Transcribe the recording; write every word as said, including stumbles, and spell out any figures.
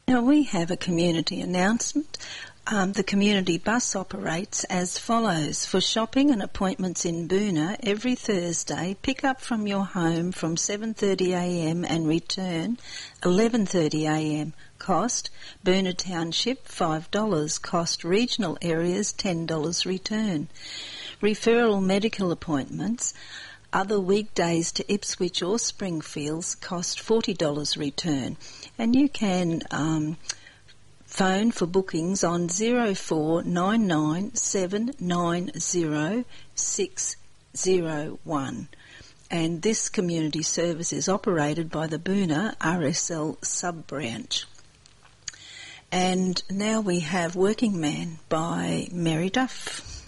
Now we have a community announcement. Um, the community bus operates as follows. For shopping and appointments in Boonah, every Thursday, pick up from your home from seven thirty a m and return eleven thirty a m. Cost, Boonah Township five dollars. Cost, regional areas ten dollars return. Referral medical appointments, other weekdays to Ipswich or Springfields, cost forty dollars return. And you can um, phone for bookings on zero four nine nine seven nine zero six zero one. And this community service is operated by the Boonah R S L sub-branch. And now we have Working Man by Mary Duff.